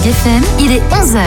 FM, il est 11h.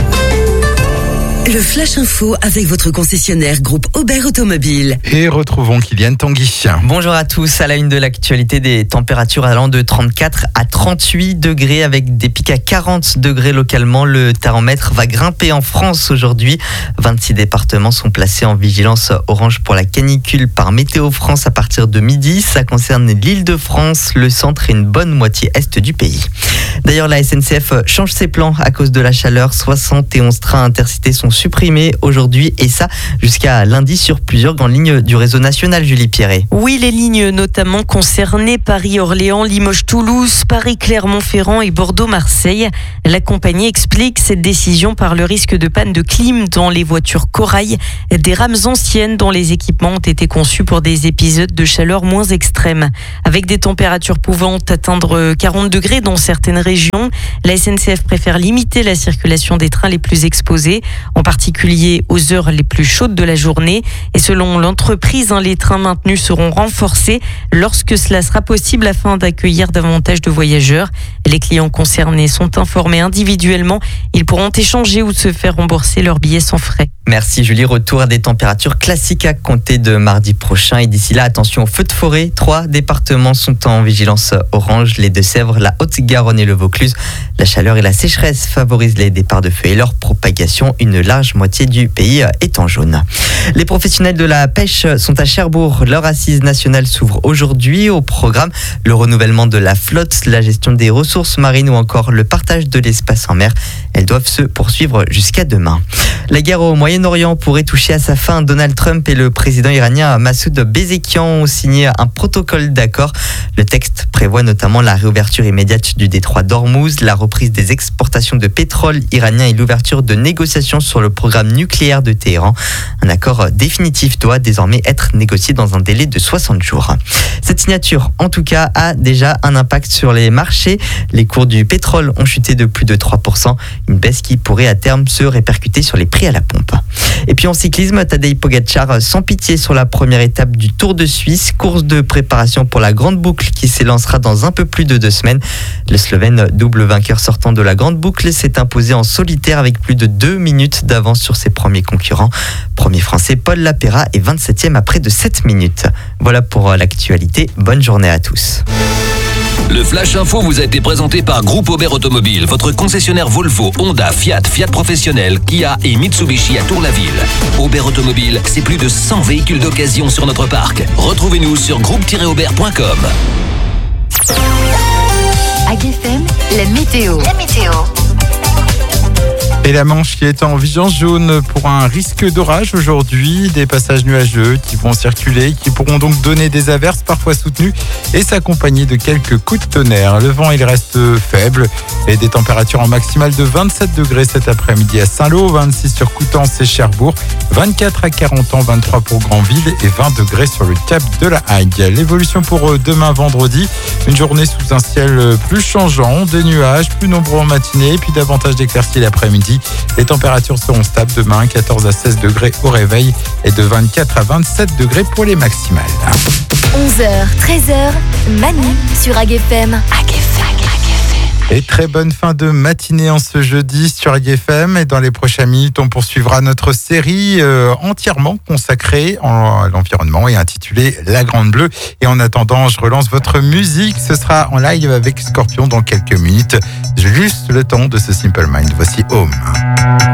Le Flash Info avec votre concessionnaire groupe Aubert Automobile. Et retrouvons Kylian Tanguy. Bonjour à tous. À la une de l'actualité, des températures allant de 34 à 38 degrés avec des pics à 40 degrés localement. Le thermomètre va grimper en France aujourd'hui. 26 départements sont placés en vigilance orange pour la canicule par Météo France à partir de midi. Ça concerne l'Île-de-France, le centre et une bonne moitié est du pays. D'ailleurs, la SNCF change ses plans à cause de la chaleur. 71 trains intercités sont supprimés aujourd'hui et ça jusqu'à lundi sur plusieurs grandes lignes du réseau national, Julie Pierret. Oui, les lignes notamment concernées Paris-Orléans, Limoges-Toulouse, Paris-Clermont-Ferrand et Bordeaux-Marseille. La compagnie explique cette décision par le risque de panne de clim dans les voitures Corail, des rames anciennes dont les équipements ont été conçus pour des épisodes de chaleur moins extrêmes. Avec des températures pouvant atteindre 40 degrés dans certaines régions, la SNCF préfère limiter la circulation des trains les plus exposés, en particulier aux heures les plus chaudes de la journée. Et selon l'entreprise, les trains maintenus seront renforcés lorsque cela sera possible afin d'accueillir davantage de voyageurs. Les clients concernés sont informés individuellement. Ils pourront échanger ou se faire rembourser leurs billets sans frais. Merci Julie. Retour à des températures classiques à compter de mardi prochain. Et d'ici là, attention aux feux de forêt. 3 départements sont en vigilance orange. Les Deux-Sèvres, la Haute-Garonne et le Vaucluse. La chaleur et la sécheresse favorisent les départs de feux et leur propagation. Une large moitié du pays est en jaune. Les professionnels de la pêche sont à Cherbourg. Leur assise nationale s'ouvre aujourd'hui. Au programme, le renouvellement de la flotte, la gestion des ressources marines ou encore le partage de l'espace en mer. Elles doivent se poursuivre jusqu'à demain. La guerre au Moyen-Orient pourrait toucher à sa fin. Donald Trump et le président iranien Massoud Pezeshkian ont signé un protocole d'accord. Le texte prévoit notamment la réouverture immédiate du détroit d'Ormuz, la reprise des exportations de pétrole iranien et l'ouverture de négociations sur le programme nucléaire de Téhéran. Un accord définitif doit désormais être négocié dans un délai de 60 jours. Cette signature, en tout cas, a déjà un impact sur les marchés. Les cours du pétrole ont chuté de plus de 3%, une baisse qui pourrait à terme se répercuter sur les prix à la pompe. Et puis en cyclisme, Tadej Pogačar sans pitié sur la première étape du Tour de Suisse, course de préparation pour la Grande Boucle qui s'élancera dans un peu plus de 2 semaines. Le Slovène, double vainqueur sortant de la Grande Boucle, s'est imposé en solitaire avec plus de 2 minutes d'avance sur ses premiers concurrents. Premier français, Paul Lapera est 27e à près de 7 minutes. Voilà pour l'actualité. Bonne journée à tous. Le Flash Info vous a été présenté par Groupe Aubert Automobile, votre concessionnaire Volvo, Honda, Fiat, Fiat Professionnel, Kia et Mitsubishi à Tour-la-Ville. Aubert Automobile, c'est plus de 100 véhicules d'occasion sur notre parc. Retrouvez-nous sur groupe-aubert.com. AGFM, la météo. Et la Manche qui est en vigilance jaune pour un risque d'orage aujourd'hui. Des passages nuageux qui vont circuler, qui pourront donc donner des averses parfois soutenues et s'accompagner de quelques coups de tonnerre. Le vent, il reste faible et des températures en maximale de 27 degrés cet après-midi à Saint-Lô, 26 sur Coutances et Cherbourg, 24 à 40 ans, 23 pour Granville et 20 degrés sur le cap de la Hague. L'évolution pour demain vendredi, une journée sous un ciel plus changeant, des nuages plus nombreux en matinée et puis davantage d'éclaircies l'après-midi. Les températures seront stables demain, 14 à 16 degrés au réveil et de 24 à 27 degrés pour les maximales. 11h, 13h, Manu sur AGFM. Et très bonne fin de matinée en ce jeudi sur AGFM. Et dans les prochaines minutes, on poursuivra notre série entièrement consacrée à l'environnement et intitulée La Grande Bleue. Et en attendant, je relance votre musique. Ce sera en live avec Scorpion dans quelques minutes. Juste le temps de ce Simple Mind. Voici Home.